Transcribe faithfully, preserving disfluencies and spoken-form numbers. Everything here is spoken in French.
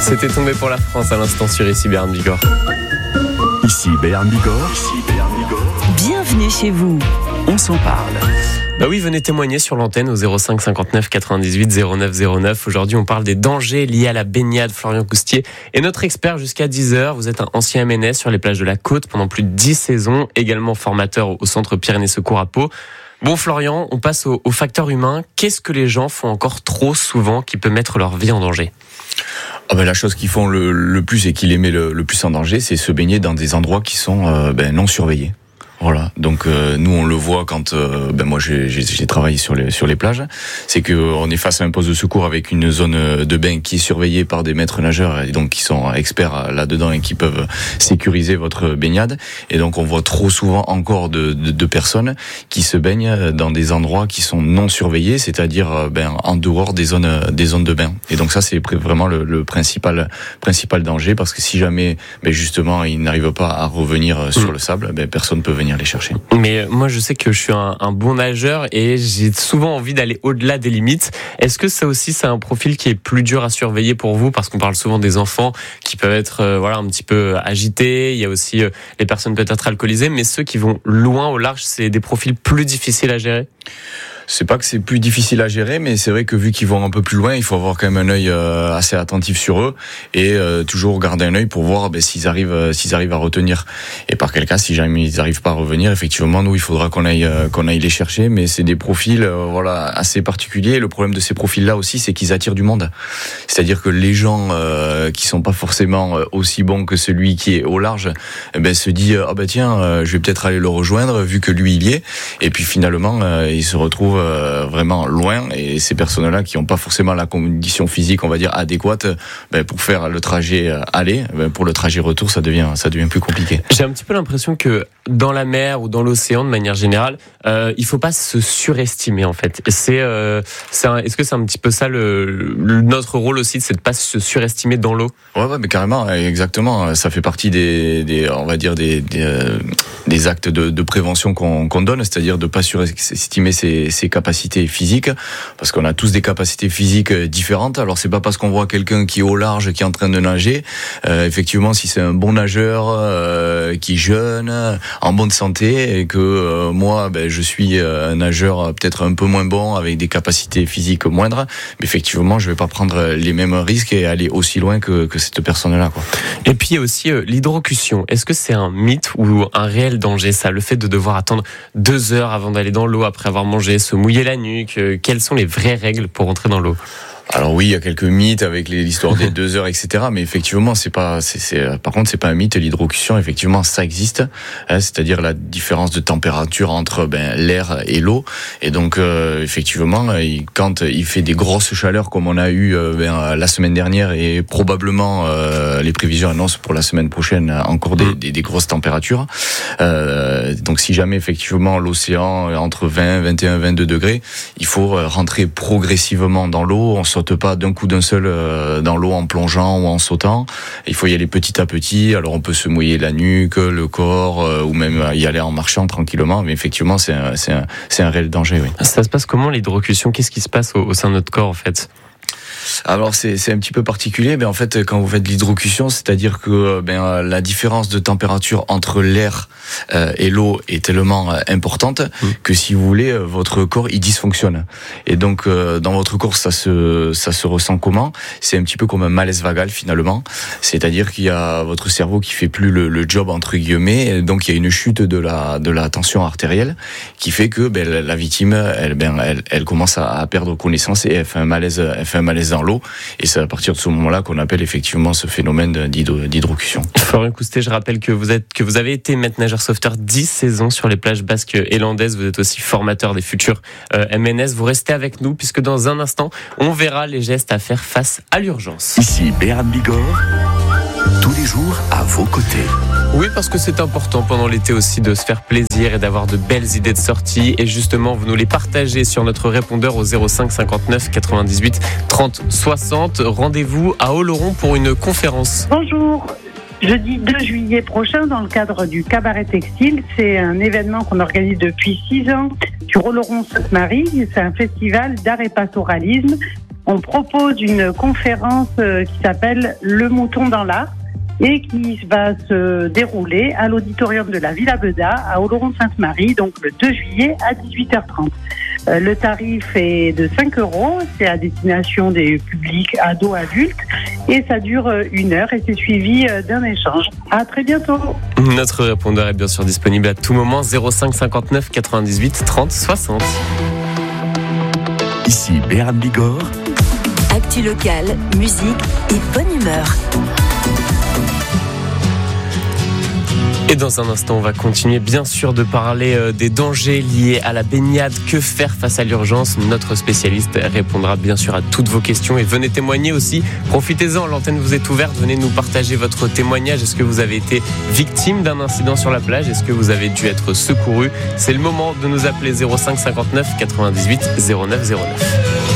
C'était tombé pour la France à l'instant sur Ici Béarn Bigorre. Ici Béarn Bigorre. Ici Béarn Bigorre. Bienvenue chez vous. On s'en parle. Bah oui, venez témoigner sur l'antenne au zéro cinq cinquante-neuf quatre-vingt-dix-huit zéro neuf zéro neuf. Aujourd'hui, on parle des dangers liés à la baignade. Florian Coustier est notre expert jusqu'à dix heures. Vous êtes un ancien M N S sur les plages de la Côte pendant plus de dix saisons, également formateur au centre Pyrénées Secours à Pau. Bon Florian, on passe au, au facteur humain. Qu'est-ce que les gens font encore trop souvent qui peut mettre leur vie en danger ? Ah ben, la chose qu'ils font le, le plus et qui les met le, le plus en danger, c'est se baigner dans des endroits qui sont euh, ben, non surveillés. Voilà. Donc euh, nous on le voit quand euh, ben moi j'ai, j'ai, j'ai travaillé sur les sur les plages, c'est que on est face à un poste de secours avec une zone de bain qui est surveillée par des maîtres nageurs et donc qui sont experts là-dedans et qui peuvent sécuriser votre baignade. Et donc on voit trop souvent encore de, de, de personnes qui se baignent dans des endroits qui sont non surveillés, c'est-à-dire ben en dehors des zones des zones de bain. Et donc ça c'est vraiment le, le principal principal danger, parce que si jamais ben justement ils n'arrivent pas à revenir sur le sable, ben personne peut venir les chercher. Mais moi je sais que je suis un, un bon nageur et j'ai souvent envie d'aller au-delà des limites. Est-ce que ça aussi c'est un profil qui est plus dur à surveiller pour vous, parce qu'on parle souvent des enfants qui peuvent être euh, voilà un petit peu agités, il y a aussi euh, les personnes peut-être alcoolisées, mais ceux qui vont loin au large, c'est des profils plus difficiles à gérer? C'est pas que c'est plus difficile à gérer, mais c'est vrai que vu qu'ils vont un peu plus loin, il faut avoir quand même un œil euh, assez attentif sur eux et euh, toujours garder un œil pour voir ben, s'ils arrivent euh, s'ils arrivent à retenir. Et par quel cas, si jamais ils arrivent pas à revenir, effectivement, nous il faudra qu'on aille euh, qu'on aille les chercher. Mais c'est des profils euh, voilà assez particuliers. Et le problème de ces profils-là aussi, c'est qu'ils attirent du monde. C'est-à-dire que les gens euh, qui sont pas forcément aussi bons que celui qui est au large, eh ben se dit ah ben tiens, euh, je vais peut-être aller le rejoindre vu que lui il y est. Et puis finalement, euh, ils se retrouvent vraiment loin, et ces personnes-là qui n'ont pas forcément la condition physique, on va dire, adéquate, ben, pour faire le trajet aller, ben, pour le trajet retour, ça devient, ça devient plus compliqué. J'ai un petit peu l'impression que dans la mer ou dans l'océan, de manière générale, euh, il faut pas se surestimer en fait. C'est, euh, c'est un, est-ce que c'est un petit peu ça le, le notre rôle aussi, c'est de pas se surestimer dans l'eau? Ouais, ouais, mais carrément, exactement. Ça fait partie des, des on va dire des, des, euh, des actes de, de prévention qu'on, qu'on donne, c'est-à-dire de pas surestimer ses, ses capacités physiques, parce qu'on a tous des capacités physiques différentes. Alors c'est pas parce qu'on voit quelqu'un qui est au large, qui est en train de nager, euh, effectivement, si c'est un bon nageur, euh, qui est jeune, en bonne santé, et que euh, moi, ben, je suis un nageur peut-être un peu moins bon, avec des capacités physiques moindres, mais effectivement, je vais pas prendre les mêmes risques et aller aussi loin que, que cette personne-là, quoi. Et puis il y a aussi euh, l'hydrocution. Est-ce que c'est un mythe ou un réel danger, ça, le fait de devoir attendre deux heures avant d'aller dans l'eau après avoir mangé, se mouiller la nuque? Quelles sont les vraies règles pour entrer dans l'eau? Alors oui, il y a quelques mythes avec l'histoire des deux heures, et cetera. Mais effectivement, c'est pas, c'est, c'est, par contre, c'est pas un mythe. L'hydrocution, effectivement, ça existe. Hein, c'est-à-dire la différence de température entre ben, l'air et l'eau. Et donc, euh, effectivement, quand il fait des grosses chaleurs comme on a eu euh, ben, la semaine dernière, et probablement euh, les prévisions annoncent pour la semaine prochaine encore des, des, des grosses températures. Euh, donc, si jamais effectivement l'océan est entre vingt, vingt et un, vingt-deux degrés, il faut rentrer progressivement dans l'eau. On saute pas d'un coup d'un seul dans l'eau en plongeant ou en sautant. Il faut y aller petit à petit. Alors on peut se mouiller la nuque, le corps, ou même y aller en marchant tranquillement. Mais effectivement, c'est un, c'est un, c'est un réel danger. Oui. Ça se passe comment l'hydrocution? Qu'est-ce qui se passe au, au sein de notre corps en fait? Alors c'est c'est un petit peu particulier, mais en fait quand vous faites de l'hydrocution, c'est-à-dire que ben la différence de température entre l'air euh, et l'eau est tellement euh, importante mmh. que si vous voulez, euh, votre corps il dysfonctionne. Et donc euh, dans votre corps ça se ça se ressent comment? C'est un petit peu comme un malaise vagal finalement. C'est-à-dire qu'il y a votre cerveau qui fait plus le, le job entre guillemets, et donc il y a une chute de la de la tension artérielle qui fait que ben la victime elle ben elle elle commence à, à perdre connaissance et elle fait un malaise elle fait un malaise dans l'eau, et c'est à partir de ce moment-là qu'on appelle effectivement ce phénomène d'hydrocution. Florian Coustier, je rappelle que vous êtes que vous avez été maître nageur sauveteur dix saisons sur les plages basques et landaises. Vous êtes aussi formateur des futurs euh, M N S. Vous restez avec nous puisque dans un instant, on verra les gestes à faire face à l'urgence. Ici Béarn Bigorre, tous les jours à vos côtés. Oui, parce que c'est important pendant l'été aussi de se faire plaisir et d'avoir de belles idées de sortie. Et justement, vous nous les partagez sur notre répondeur au zéro cinq cinquante-neuf quatre-vingt-dix-huit trente soixante. Rendez-vous à Oloron pour une conférence. Bonjour. Jeudi deux juillet prochain, dans le cadre du Cabaret Textile, c'est un événement qu'on organise depuis six ans sur Oloron-Sainte-Marie. C'est un festival d'art et pastoralisme on propose une conférence euh, qui s'appelle Le Mouton dans l'Art et qui va se dérouler à l'auditorium de la Villa Beda à Oloron-Sainte-Marie, donc le deux juillet à dix-huit heures trente. Euh, le tarif est de cinq euros, c'est à destination des publics ados, adultes, et ça dure une heure et c'est suivi d'un échange. À très bientôt. Notre répondeur est bien sûr disponible à tout moment, zéro cinq cinquante-neuf quatre-vingt-dix-huit trente soixante. Ici Béarn Bigorre. Actu locale, musique et bonne humeur. Et dans un instant, on va continuer bien sûr de parler euh, des dangers liés à la baignade. Que faire face à l'urgence ? Notre spécialiste répondra bien sûr à toutes vos questions et venez témoigner aussi. Profitez-en, l'antenne vous est ouverte. Venez nous partager votre témoignage. Est-ce que vous avez été victime d'un incident sur la plage ? Est-ce que vous avez dû être secouru ? C'est le moment de nous appeler zéro cinq cinquante-neuf quatre-vingt-dix-huit zéro neuf zéro neuf.